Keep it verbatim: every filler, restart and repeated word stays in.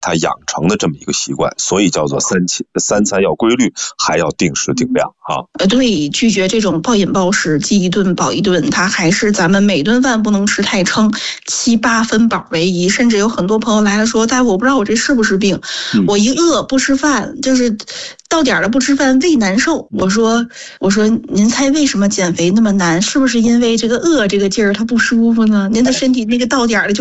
他养成的这么一个习惯，所以叫做三三餐要规律，还要定时定量啊。 呃，对，拒绝这种暴饮暴食，饥一顿饱一顿，它还是咱们每顿饭不能吃太撑，七八分饱为宜。甚至有很多朋友来了说，大夫，我不知道我这是不是病，嗯、我一饿不吃饭，就是到点了不吃饭，胃难受。我说，我说，您猜为什么减肥那么难？是不是因为这个饿这个劲儿它不舒服呢？您的身体那个到点了就